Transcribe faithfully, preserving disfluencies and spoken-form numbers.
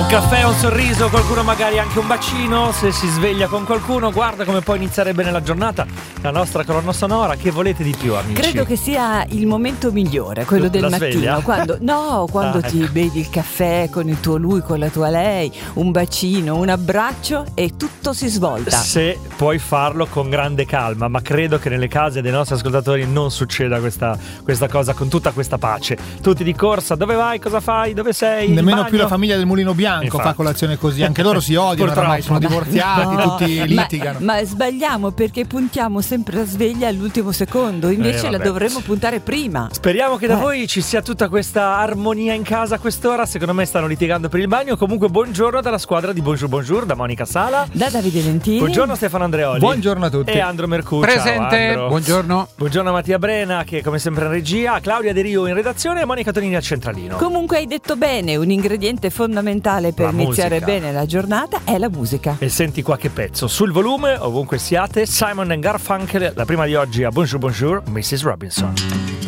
caffè, un sorriso, qualcuno magari anche un bacino. Se si sveglia con qualcuno, guarda come può iniziare bene la giornata. La nostra colonna sonora, che volete di più, amici? Credo che sia il momento migliore, quello del La mattino, sveglia? quando, no, quando Ah, ti ecco. bevi il caffè con il tuo lui, con la tua lei, un bacino, un abbraccio e tutto si svolta. Se puoi farlo con grande calma, ma credo che nelle case dei nostri ascoltatori non succeda questa, questa cosa con tutta questa pace. Tutti di corsa, dove vai, cosa fai, dove sei? Nemmeno Il più la bagno? famiglia del Mulino Bianco Infatti. fa colazione così, anche loro si odiano Purtroppo. oramai, sono divorziati, No, tutti litigano. Ma, ma sbagliamo perché puntiamo sempre la sveglia all'ultimo secondo, invece Eh, la vabbè. dovremmo puntare prima. Speriamo che da Eh. voi ci sia tutta questa armonia in casa a quest'ora. Secondo me stanno litigando per il bagno. Comunque buongiorno dalla squadra di Bonjour Bonjour, da Monica Sala. Da Davide Lentini. Buongiorno Stefano Andreoli. Buongiorno a tutti. E Andro Mercurio. Presente. Ciao, Andro. Buongiorno. Buongiorno a Mattia Brena, che come sempre in regia, Claudia De Rio in redazione e Monica Tonini al centralino. Comunque hai detto bene, un ingrediente fondamentale per La iniziare musica. bene la giornata è la musica. E senti qualche pezzo sul volume, ovunque siate. Simon and Garfunkel, la prima di oggi a Bonjour Bonjour, missus Robinson.